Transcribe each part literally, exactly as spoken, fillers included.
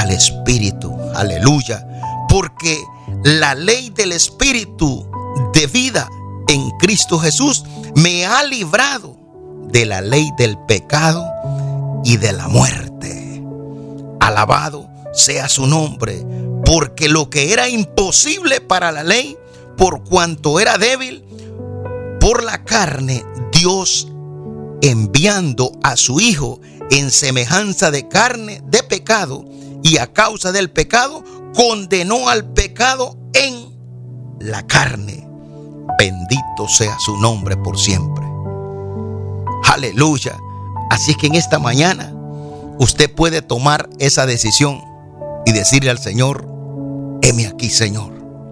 al Espíritu. Aleluya. Porque la ley del Espíritu de vida en Cristo Jesús me ha librado de la ley del pecado y de la muerte. Alabado sea su nombre, porque lo que era imposible para la ley, por cuanto era débil por la carne, Dios, enviando a su Hijo en semejanza de carne de pecado, y a causa del pecado condenó al pecado en la carne. Bendito sea su nombre por siempre. Aleluya. Así es que en esta mañana usted puede tomar esa decisión y decirle al Señor: heme aquí, Señor.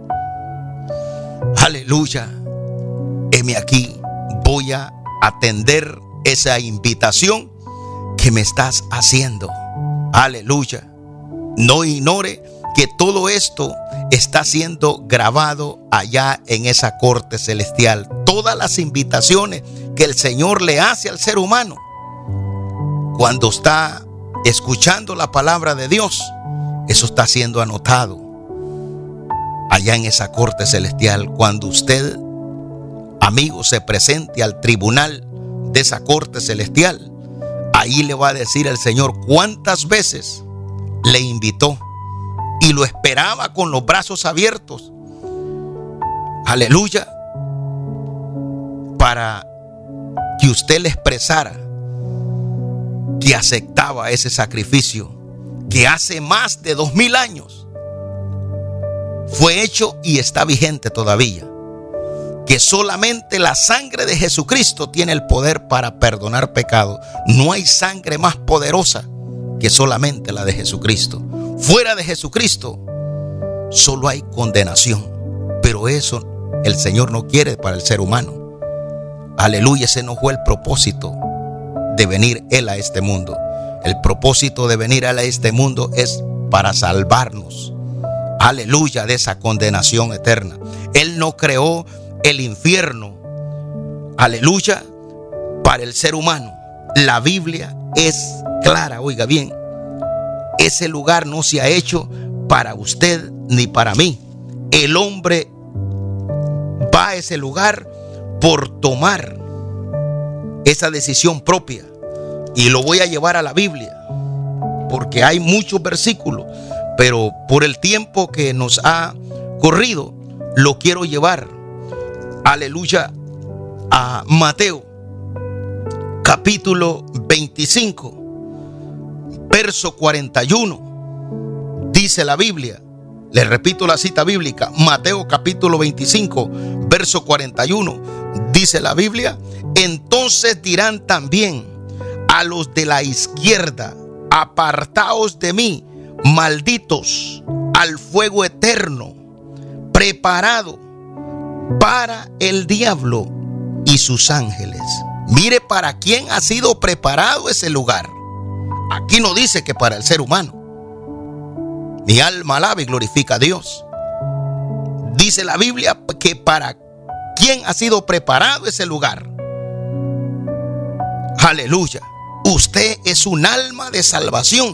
Aleluya. Heme aquí. Voy a atender esa invitación que me estás haciendo. Aleluya. No ignore que todo esto está siendo grabado allá en esa corte celestial. Todas las invitaciones que el Señor le hace al ser humano cuando está escuchando la palabra de Dios, eso está siendo anotado allá en esa corte celestial. Cuando usted, amigo, se presente al tribunal de esa corte celestial, ahí le va a decir el Señor cuántas veces le invitó y lo esperaba con los brazos abiertos. Aleluya. Para que usted le expresara que aceptaba ese sacrificio que hace más de dos mil años fue hecho y está vigente todavía. Que solamente la sangre de Jesucristo tiene el poder para perdonar pecados. No hay sangre más poderosa que solamente la de Jesucristo. Fuera de Jesucristo solo hay condenación. Pero eso el Señor no quiere para el ser humano. Aleluya, ese no fue el propósito de venir Él a este mundo. El propósito de venir Él a este mundo es para salvarnos. Aleluya, de esa condenación eterna. Él no creó el infierno. Aleluya, para el ser humano. La Biblia es clara, oiga bien. Ese lugar no se ha hecho para usted ni para mí. El hombre va a ese lugar por tomar esa decisión propia. Y lo voy a llevar a la Biblia, porque hay muchos versículos, pero por el tiempo que nos ha corrido, lo quiero llevar, aleluya, a Mateo, capítulo veinticinco, verso cuarenta y uno. Dice la Biblia, le repito la cita bíblica, Mateo capítulo veinticinco, verso cuarenta y uno. Dice la Biblia: entonces dirán también a los de la izquierda: apartaos de mí, malditos, al fuego eterno, preparado para el diablo y sus ángeles. Mire para quién ha sido preparado ese lugar. Aquí no dice que para el ser humano. Mi alma alaba y glorifica a Dios. Dice la Biblia que para quién ha sido preparado ese lugar. Aleluya. Usted es un alma de salvación.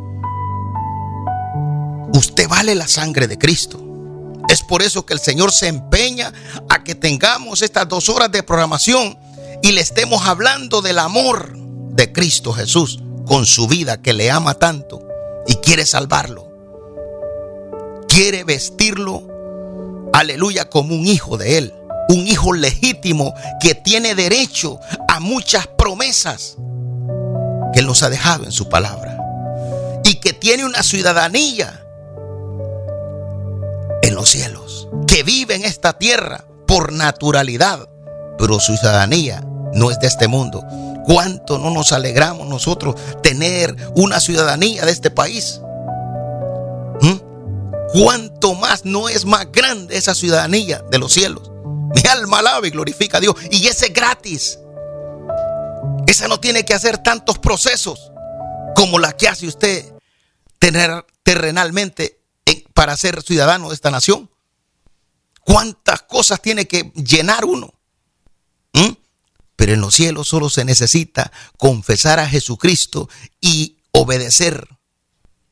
Usted vale la sangre de Cristo. Es por eso que el Señor se empeña a que tengamos estas dos horas de programación y le estemos hablando del amor de Cristo Jesús con su vida, que le ama tanto y quiere salvarlo. Quiere vestirlo, aleluya, como un hijo de Él. Un hijo legítimo que tiene derecho a muchas promesas que Él nos ha dejado en su palabra. Y que tiene una ciudadanía en los cielos. Que vive en esta tierra por naturalidad, pero su ciudadanía no es de este mundo. ¿Cuánto no nos alegramos nosotros tener una ciudadanía de este país? ¿Mm? ¿Cuánto más no es más grande esa ciudadanía de los cielos? Mi alma alaba y glorifica a Dios. Y ese es gratis. Esa no tiene que hacer tantos procesos como la que hace usted tener terrenalmente para ser ciudadano de esta nación. ¿Cuántas cosas tiene que llenar uno? ¿Mm? Pero en los cielos solo se necesita confesar a Jesucristo y obedecer